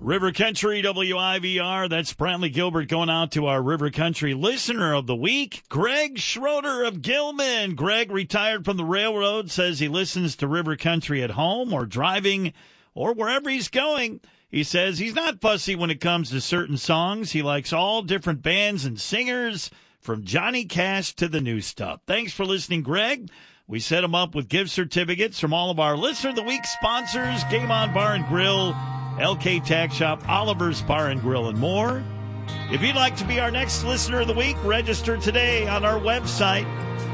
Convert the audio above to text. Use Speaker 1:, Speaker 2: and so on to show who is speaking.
Speaker 1: River Country WIVR, that's Brantley Gilbert going out to our River Country Listener of the Week, Greg Schroeder of Gilman. Greg, retired from the railroad, says he listens to River Country at home or driving or wherever he's going. He says he's not fussy when it comes to certain songs. He likes all different bands and singers, from Johnny Cash to the new stuff. Thanks for listening, Greg. We set him up with gift certificates from all of our Listener of the Week sponsors, Game On Bar and Grill, LK Tack Shop, Oliver's Bar and Grill, and more. If you'd like to be our next Listener of the Week, register today on our website,